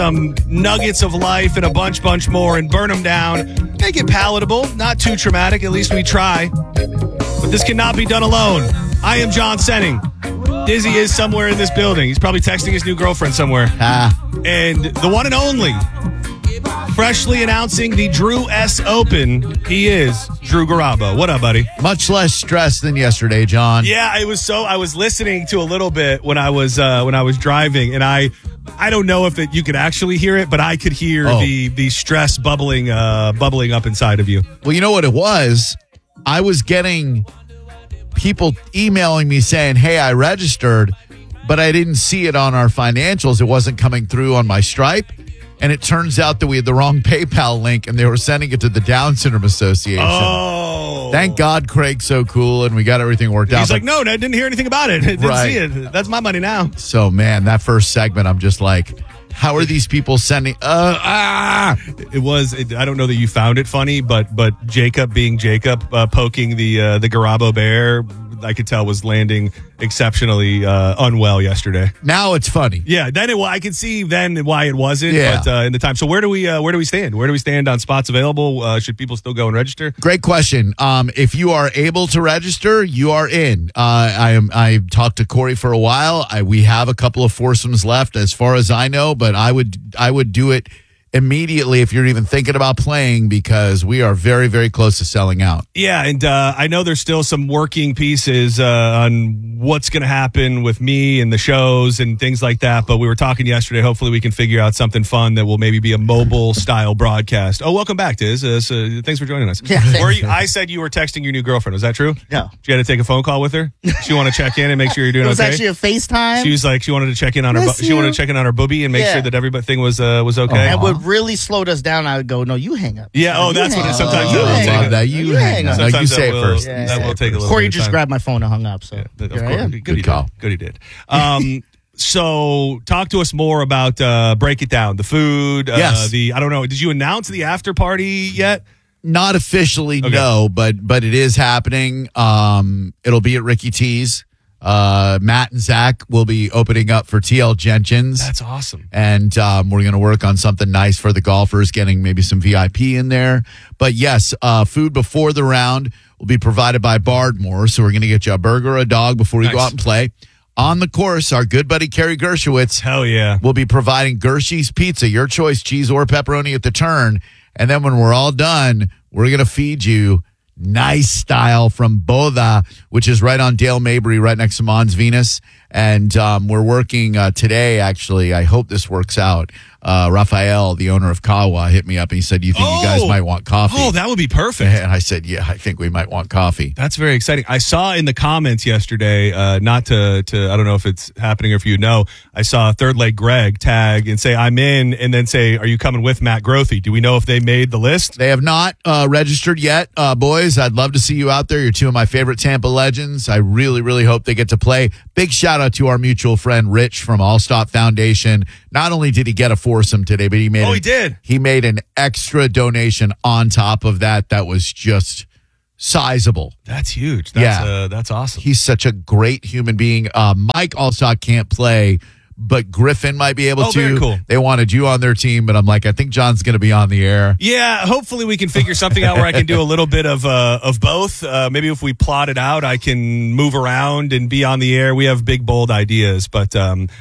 some nuggets of life and a bunch more and burn them down. Make it palatable, not too traumatic. At least we try. But this cannot be done alone. I am John Senning. Dizzy is somewhere in this building. He's probably texting his new girlfriend somewhere. And the one and only, freshly announcing the Drew S. Open, he is Drew Garabo. What up, buddy? Much less stress than yesterday, John. Yeah, I was listening to a little bit when I was driving, and I don't know if you could actually hear it, but I could hear the stress bubbling up inside of you. Well, you know what it was? I was getting people emailing me saying, hey, I registered, but I didn't see it on our financials. It wasn't coming through on my Stripe. And it turns out that we had the wrong PayPal link, and they were sending it to the Down Syndrome Association. Oh. Thank God Craig's so cool, and we got everything worked out. He's like, no, I didn't hear anything about it. I didn't see it. That's my money now. So, man, that first segment, I'm just like, how are these people sending? It was. I don't know that you found it funny, but Jacob being Jacob, poking the Garabo bear, I could tell was landing exceptionally unwell yesterday. Now it's funny. Yeah, I could see then why it wasn't. Yeah. But in the time, so where do we stand? Where do we stand on spots available? Should people still go and register? Great question. If you are able to register, you are in. I talked to Corey for a while. We have a couple of foursomes left, as far as I know, but I would do it immediately if you're even thinking about playing, because we are very, very close to selling out. Yeah, and I know there's still some working pieces on what's going to happen with me and the shows and things like that, but we were talking yesterday. Hopefully we can figure out something fun that will maybe be a mobile-style broadcast. Oh, welcome back, Diz. Thanks for joining us. Yeah, I said you were texting your new girlfriend. Was that true? No. You had to take a phone call with her? She wanted to check in and make sure you're doing okay? It was actually a FaceTime. She was like, she wanted to check in on her boobie and make sure that everything was okay. And what really slowed us down, I would go, no, you hang up. Yeah, that's what it sometimes I love that. You hang up. Sometimes You say it first. That will take a little Corey bit of just time. grabbed my phone and hung up. So Of course. Good call. Good he did. So talk to us more about Break It Down, the food. Yes. I don't know. Did you announce the after party yet? Not officially, Okay. no, but it is happening. It'll be at Ricky T's. Matt and Zach will be opening up for TL Jenkins. That's awesome. And we're going to work on something nice for the golfers, getting maybe some VIP in there. But yes, food before the round will be provided by Bardmore. So we're going to get you a burger or a dog before you go out and play. On the course, our good buddy Kerry Gershowitz Hell yeah. will be providing Gershie's Pizza, your choice, cheese or pepperoni at the turn. And then when we're all done, we're going to feed you nice style from Boda, which is right on Dale Mabry, right next to Mons Venus. And we're working today, actually. I hope this works out. Raphael, the owner of Kawa, hit me up and he said, you think you guys might want coffee? Oh, that would be perfect. And I said, yeah, I think we might want coffee. That's very exciting. I saw in the comments yesterday, not to I don't know if it's happening or if you know, I saw Third Leg Greg tag and say, I'm in, and then say, are you coming with Matt Grothy? Do we know if they made the list? They have not registered yet. Boys, I'd love to see you out there. You're two of my favorite Tampa legends. I really, really hope they get to play. Big shout out to our mutual friend, Rich from All Stop Foundation. Not only did he get a foursome today, but he made an extra donation on top of that. That was just sizable. That's huge. That's awesome. He's such a great human being. Mike Allstock can't play, but Griffin might be able to. Very cool. They wanted you on their team, but I'm like, I think John's going to be on the air. Yeah, hopefully we can figure something out where I can do a little bit of both. Maybe if we plot it out, I can move around and be on the air. We have big, bold ideas, but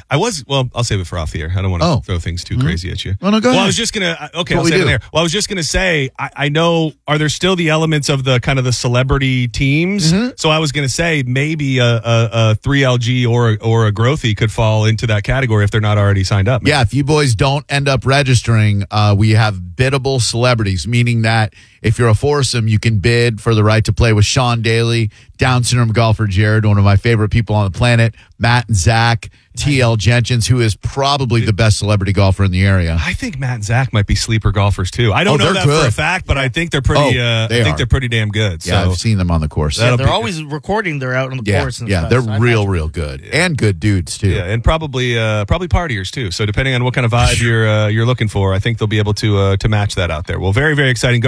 I'll save it for off the air. I don't want to throw things too crazy at you. Oh, no, go ahead. I was just going to, I'll say it there. Well, I was just going to say, I know, are there still the elements of the kind of the celebrity teams? Mm-hmm. So I was going to say maybe a 3LG or a Grothy could fall into that category if they're not already signed up. Yeah, if you boys don't end up registering, we have biddable celebrities, meaning that if you're a foursome, you can bid for the right to play with Sean Daly, Down syndrome golfer Jared, one of my favorite people on the planet, Matt and Zach, TL Jenkins, who is probably the best celebrity golfer in the area. I think Matt and Zach might be sleeper golfers too. I don't know that for a fact, but I think they're pretty. They're pretty damn good. Yeah, so. I've seen them on the course. Yeah, they're always recording. They're out on the course. And stuff, they're real good and good dudes too. Yeah, and probably partiers too. So depending on what kind of vibe you're looking for, I think they'll be able to match that out there. Well, very, very exciting. Go to the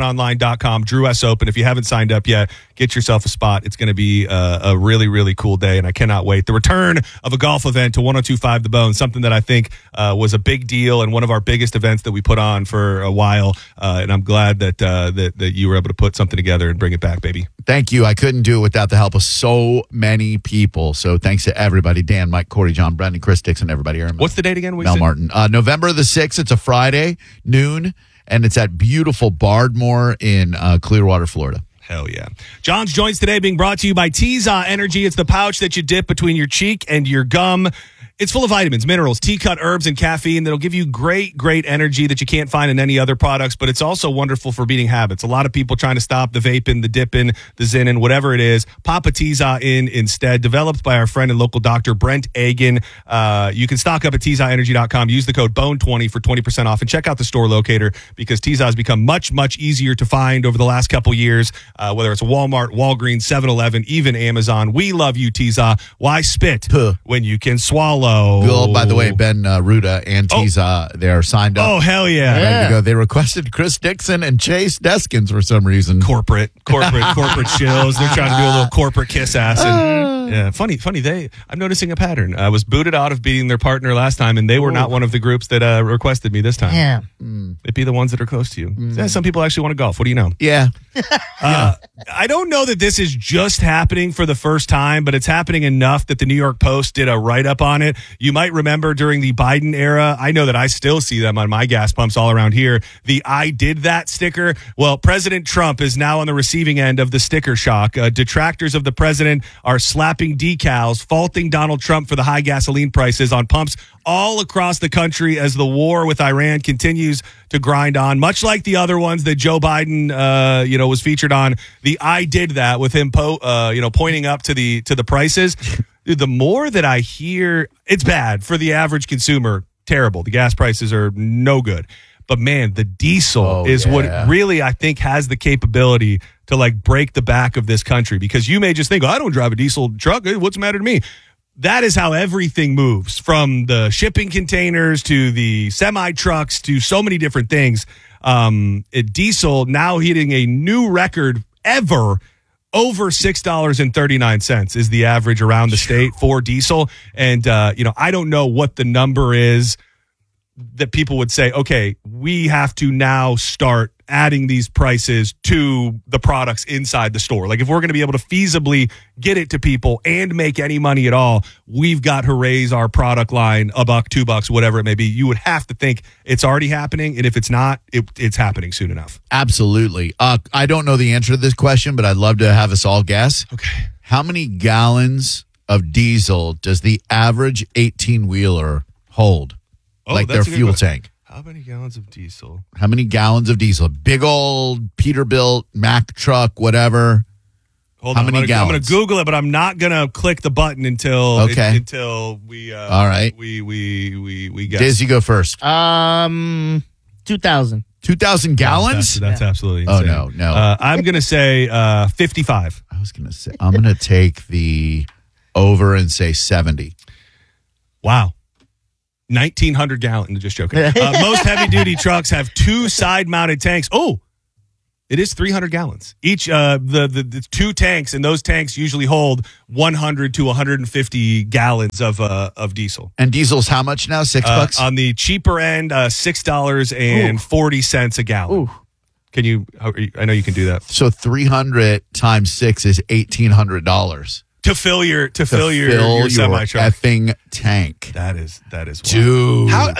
BetOnline.com, Drew S. Open. If you haven't signed up yet, get yourself a spot. It's going to be a really, really cool day, and I cannot wait. The return of a golf event to 102.5 The Bone, something that I think was a big deal and one of our biggest events that we put on for a while, and I'm glad that you were able to put something together and bring it back, baby. Thank you. I couldn't do it without the help of so many people. So thanks to everybody, Dan, Mike, Corey, John, Brendan, Chris Dixon, everybody here. What's the date again? Mel Martin. November the 6th. It's a Friday, noon, and it's at beautiful Bardmore in Clearwater, Florida. Hell yeah. John's Joints today being brought to you by Teza Energy. It's the pouch that you dip between your cheek and your gum. It's full of vitamins, minerals, tea-cut herbs, and caffeine that'll give you great, great energy that you can't find in any other products, but it's also wonderful for beating habits. A lot of people trying to stop the vaping, the dipping, the zinning, whatever it is. Pop a Teza in instead. Developed by our friend and local doctor, Brent Agan. You can stock up at TezaEnergy.com. Use the code BONE20 for 20% off, and check out the store locator because Teza has become much, much easier to find over the last couple years, whether it's Walmart, Walgreens, 7-Eleven, even Amazon. We love you, Teza. Why spit when you can swallow? Well, by the way, Ben Ruda and Teza, they are signed up. Oh, hell yeah. Ready to go. They requested Chris Dixon and Chase Deskins for some reason. Corporate shills. They're trying to do a little corporate kiss ass. And, yeah, funny. I'm noticing a pattern. I was booted out of beating their partner last time, and they were not one of the groups that requested me this time. Yeah. It'd be the ones that are close to you. Yeah, some people actually want to golf. What do you know? Yeah. I don't know that this is just happening for the first time, but it's happening enough that the New York Post did a write-up on it. You might remember during the Biden era, I know that I still see them on my gas pumps all around here, the I did that sticker. Well, President Trump is now on the receiving end of the sticker shock. Detractors of the president are slapping decals, faulting Donald Trump for the high gasoline prices on pumps all across the country as the war with Iran continues to grind on, much like the other ones that Joe Biden, was featured on. The I did that with him, pointing up to the prices. Dude, the more that I hear, it's bad for the average consumer. Terrible. The gas prices are no good. But man, the diesel is what really I think has the capability to like break the back of this country, because you may just think, I don't drive a diesel truck. What's the matter to me? That is how everything moves, from the shipping containers to the semi trucks to so many different things. Diesel now hitting a new record ever. Over $6.39 is the average around the state for diesel. And, I don't know what the number is that people would say, okay, we have to now start adding these prices to the products inside the store. Like if we're going to be able to feasibly get it to people and make any money at all, we've got to raise our product line $1, $2, whatever it may be. You would have to think it's already happening. And if it's not, it's happening soon enough. Absolutely. I don't know the answer to this question, but I'd love to have us all guess. Okay. How many gallons of diesel does the average 18-wheeler hold? Like their fuel tank. How many gallons of diesel? How many gallons of diesel? Big old Peterbilt, Mack truck, whatever. Hold on. Many gallons? I'm going to Google it, but I'm not going to click the button until we. All right. We get. Diz, you go first. 2,000. 2,000 gallons? That's absolutely insane. Oh no. I'm going to say 55. I was going to say I'm going to take the over and say 70. Wow. 1,900 gallons. Just joking. Most heavy-duty trucks have 2 side-mounted tanks. Oh, it is 300 gallons. Each, the 2 tanks, and those tanks usually hold 100 to 150 gallons of diesel. And diesel's how much now? $6? On the cheaper end, $6.40 a gallon. Ooh. Can you? I know you can do that. So 300 times 6 is $1,800. To fill your semi truck effing tank. That is wild. Dude. How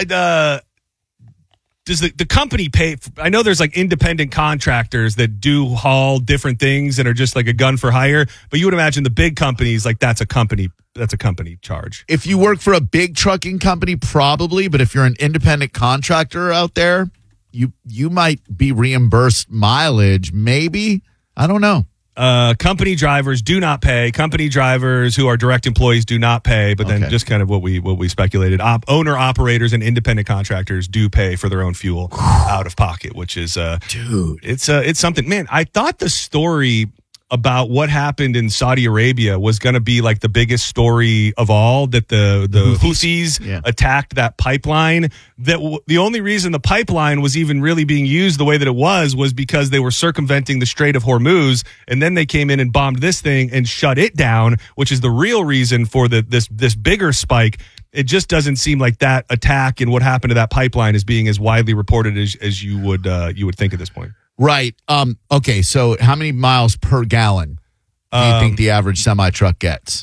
does the company pay? I know there's like independent contractors that do haul different things and are just like a gun for hire, but you would imagine the big companies, like that's a company charge. If you work for a big trucking company, probably, but if you're an independent contractor out there, you might be reimbursed mileage, maybe. I don't know. Company drivers do not pay. Company drivers who are direct employees do not pay. But then just kind of what we speculated. Owner operators and independent contractors do pay for their own fuel out of pocket, which is dude, it's something. Man, I thought the story about what happened in Saudi Arabia was going to be like the biggest story of all, that the Houthis attacked that pipeline. That the only reason the pipeline was even really being used the way that it was because they were circumventing the Strait of Hormuz, and then they came in and bombed this thing and shut it down, which is the real reason for this bigger spike. It just doesn't seem like that attack and what happened to that pipeline is being as widely reported as you would think at this point. Right. Okay, so how many miles per gallon do you think the average semi-truck gets?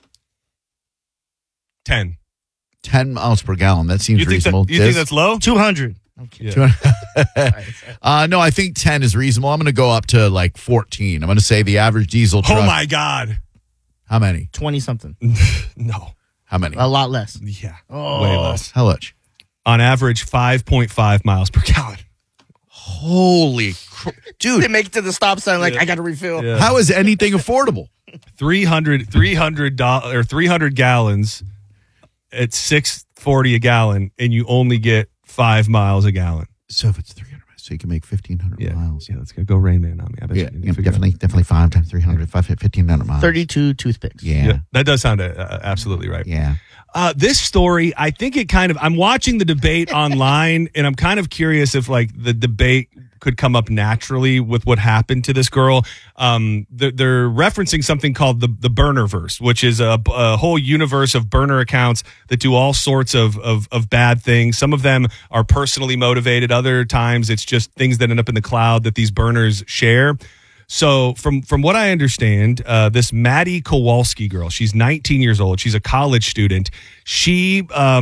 10. 10 miles per gallon. That seems reasonable. You think that's low? 200. Yeah. No, I think 10 is reasonable. I'm going to go up to like 14. I'm going to say the average diesel truck. Oh, my God. How many? 20-something. No. How many? A lot less. Yeah. Oh. Way less. How much? On average, 5.5 miles per gallon. Holy dude. They make it to the stop sign like, I got to refill. Yeah. How is anything affordable? 300 gallons at $6.40 a gallon, and you only get 5 miles a gallon. So if it's 300 miles, so you can make 1,500 miles. Yeah, let's go Rain Man on me. I bet you can figure it out. Definitely 5 times 300, 1,500 miles. 32 toothpicks. Yeah. That does sound absolutely right. Yeah. This story, I think I'm watching the debate online, and I'm kind of curious if like the debate could come up naturally with what happened to this girl. They're referencing something called the Burnerverse, which is a whole universe of burner accounts that do all sorts of bad things. Some of them are personally motivated. Other times it's just things that end up in the cloud that these burners share. So from what I understand, this Maddie Kowalski girl, she's 19 years old. She's a college student. She,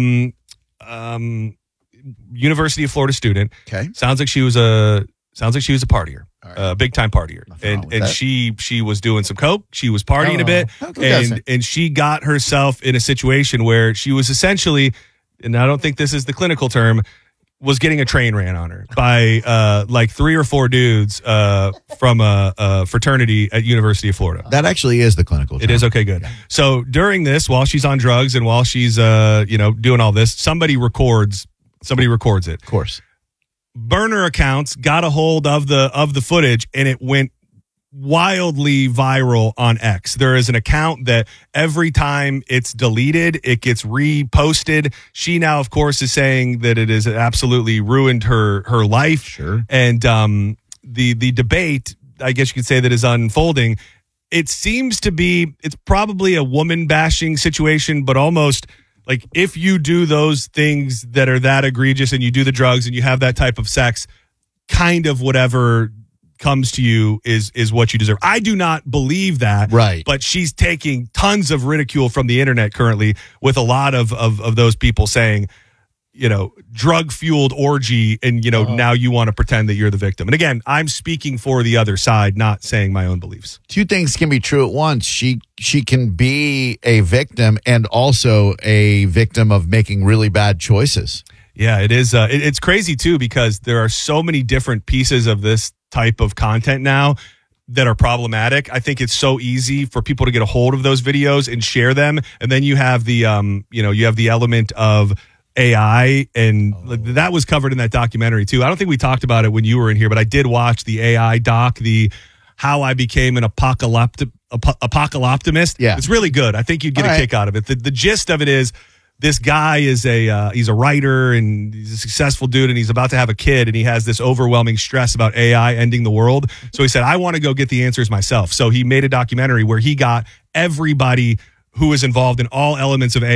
University of Florida student. Okay. Sounds like she was a partier, right. Big time partier. And she was doing some coke. She was partying a bit, and she got herself in a situation where she was essentially, and I don't think this is the clinical term, was getting a train ran on her by like 3 or 4 dudes from a fraternity at University of Florida. That actually is the clinical term. It is? Okay, good. Yeah. So during this, while she's on drugs and while she's doing all this, somebody records it. Of course. Burner accounts got a hold of the footage, and it went wildly viral on X. There is an account that every time it's deleted, it gets reposted. She now, of course, is saying that it has absolutely ruined her life. Sure. And the debate, I guess you could say, that is unfolding, it seems to be, it's probably a woman bashing situation, but almost like if you do those things that are that egregious and you do the drugs and you have that type of sex, kind of whatever comes to you is what you deserve. I do not believe that. Right. But she's taking tons of ridicule from the internet currently, with a lot of those people saying, drug-fueled orgy, and, now you want to pretend that you're the victim. And again, I'm speaking for the other side, not saying my own beliefs. 2 things can be true at once. She can be a victim and also a victim of making really bad choices. Yeah, it is. It's crazy, too, because there are so many different pieces of this type of content now that are problematic. I think it's so easy for people to get a hold of those videos and share them. And then you have the, you have the element of AI, and that was covered in that documentary too. I don't think we talked about it when you were in here, but I did watch the AI doc, the How I Became an Apocalyptimist. Yeah. It's really good. I think you'd get a kick out of it. The gist of it is, this guy is he's a writer, and he's a successful dude, and he's about to have a kid, and he has this overwhelming stress about AI ending the world. So he said, I want to go get the answers myself. So he made a documentary where he got everybody who is involved in all elements of AI